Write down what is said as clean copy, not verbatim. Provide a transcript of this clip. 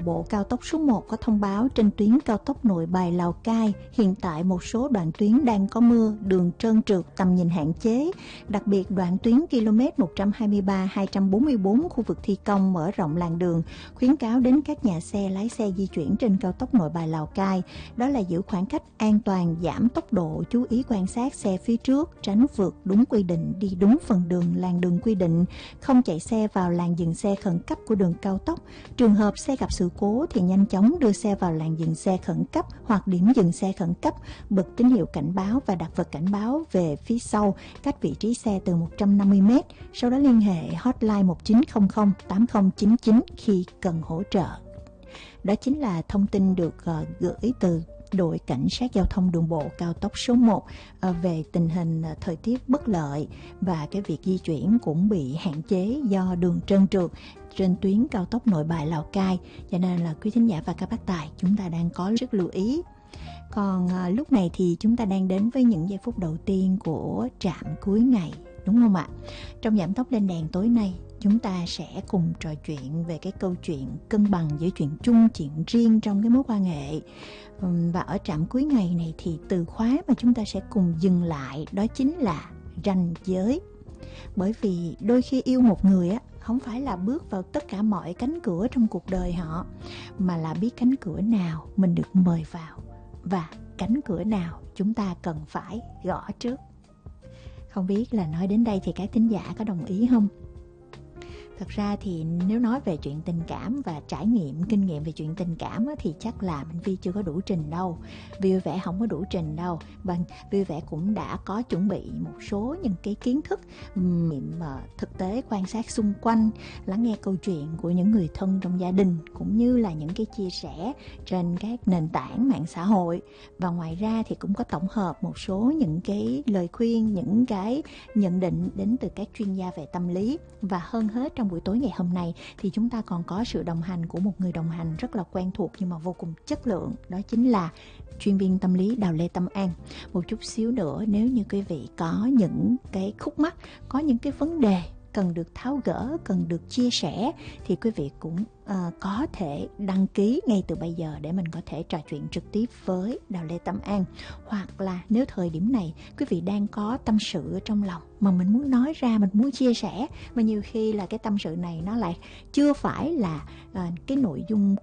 bộ cao tốc số 1 có thông báo trên tuyến cao tốc Nội Bài Lào Cai hiện tại một số đoạn tuyến đang có mưa, đường trơn trượt, tầm nhìn hạn chế. Đặc biệt đoạn tuyến km 123-244 khu vực thi công mở rộng làn đường, khuyến cáo đến các nhà xe lái xe di chuyển trên cao tốc Nội Bài Lào Cai đó là giữ khoảng cách an toàn, giảm tốc độ, chú ý quan sát xe phía trước, tránh vượt đúng quy định, đi đúng phần đường làn đường quy định, không chạy xe vào làn dừng xe khẩn cấp của đường cao tốc. Trường hợp xe gặp sự cố thì nhanh chóng đưa xe vào làn dừng xe khẩn cấp hoặc điểm dừng xe khẩn cấp, bật tín hiệu cảnh báo và đặt vật cảnh báo về phía sau cách vị trí xe từ 150 m. Sau đó liên hệ hotline 1900 8099 khi cần hỗ trợ. Đó chính là thông tin được gửi từ đội cảnh sát giao thông đường bộ cao tốc số 1 về tình hình thời tiết bất lợi và cái việc di chuyển cũng bị hạn chế do đường trơn trượt trên tuyến cao tốc Nội Bài Lào Cai, cho nên là quý thính giả và các bác tài chúng ta đang có rất lưu ý. Còn lúc này thì chúng ta đang đến với những giây phút đầu tiên của trạm cuối ngày, đúng không ạ? Trong Giảm Tốc Lên Đèn tối nay, chúng ta sẽ cùng trò chuyện về cái câu chuyện cân bằng giữa chuyện chung, chuyện riêng trong cái mối quan hệ. Và ở trạm cuối ngày này thì từ khóa mà chúng ta sẽ cùng dừng lại đó chính là ranh giới. Bởi vì đôi khi yêu một người á, không phải là bước vào tất cả mọi cánh cửa trong cuộc đời họ, mà là biết cánh cửa nào mình được mời vào và cánh cửa nào chúng ta cần phải gõ trước. Không biết là nói đến đây thì các thính giả có đồng ý không? Thật ra thì nếu nói về chuyện tình cảm và trải nghiệm, kinh nghiệm về chuyện tình cảm thì chắc là Minh Vi chưa có đủ trình đâu. Vui Vẻ không có đủ trình đâu. Và Vui Vẻ cũng đã có chuẩn bị một số những cái kiến thức thực tế, quan sát xung quanh, lắng nghe câu chuyện của những người thân trong gia đình, cũng như là những cái chia sẻ trên các nền tảng mạng xã hội. Và ngoài ra thì cũng có tổng hợp một số những cái lời khuyên, những cái nhận định đến từ các chuyên gia về tâm lý. Và hơn hết trong buổi tối ngày hôm nay thì chúng ta còn có sự đồng hành của một người đồng hành rất là quen thuộc nhưng mà vô cùng chất lượng, đó chính là chuyên viên tâm lý Đào Lê Tâm An. Một chút xíu nữa, nếu như quý vị có những cái khúc mắc, có những cái vấn đề cần được tháo gỡ, cần được chia sẻ thì quý vị cũng có thể đăng ký ngay từ bây giờ để mình có thể trò chuyện trực tiếp với Đào Lê Tâm An. Hoặc là nếu thời điểm này quý vị đang có tâm sự ở trong lòng mà mình muốn nói ra, mình muốn chia sẻ, mà nhiều khi là cái tâm sự này nó lại chưa phải là cái nội dung